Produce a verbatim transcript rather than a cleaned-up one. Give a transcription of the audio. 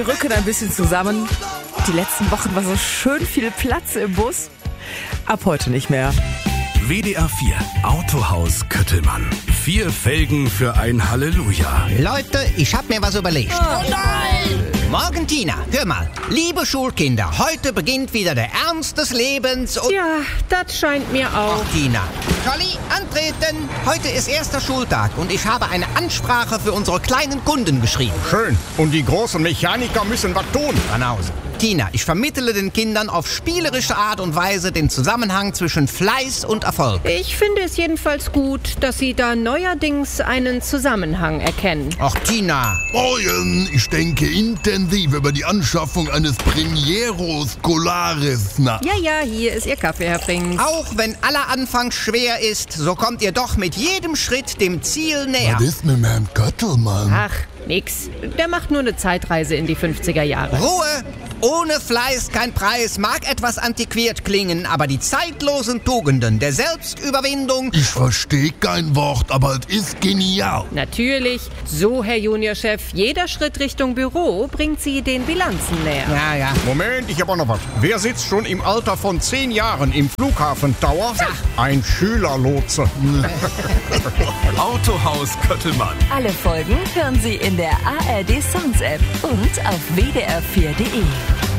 Wir rücken ein bisschen zusammen. Die letzten Wochen war so schön viel Platz im Bus. Ab heute nicht mehr. W D R vier Autohaus Köttelmann. Vier Felgen für ein Halleluja. Leute, ich hab mir was überlegt. Oh nein! Morgen, Tina, hör mal. Liebe Schulkinder, heute beginnt wieder der Ernst des Lebens und... Ja, das scheint mir auch. Ach, Tina. Jolly, antreten. Heute ist erster Schultag und ich habe eine Ansprache für unsere kleinen Kunden geschrieben. Schön. Und die großen Mechaniker müssen was tun. Banause. Tina, ich vermittle den Kindern auf spielerische Art und Weise den Zusammenhang zwischen Fleiß und Erfolg. Ich finde es jedenfalls gut, dass Sie da neuerdings einen Zusammenhang erkennen. Ach, Tina. Morgen, ich denke intensiv über die Anschaffung eines Premiero Scolaris nach. Ja, ja, hier ist Ihr Kaffee, Herr Frings. Auch wenn aller Anfang schwer ist, so kommt ihr doch mit jedem Schritt dem Ziel näher. Was ist mit Herrn Köttelmann? Ach, nix. Der macht nur eine Zeitreise in die fünfziger Jahre. Ruhe! Ohne Fleiß kein Preis mag etwas antiquiert klingen, aber die zeitlosen Tugenden der Selbstüberwindung... Ich verstehe kein Wort, aber es ist genial. Natürlich. So, Herr Juniorchef, jeder Schritt Richtung Büro bringt Sie den Bilanzen näher. Ja, ja. Moment, ich habe auch noch was. Wer sitzt schon im Alter von zehn Jahren im Flughafentower? Ein Schülerlotse. Autohaus Köttelmann. Alle Folgen hören Sie in der A R D Sounds App und auf w d r vier punkt d e.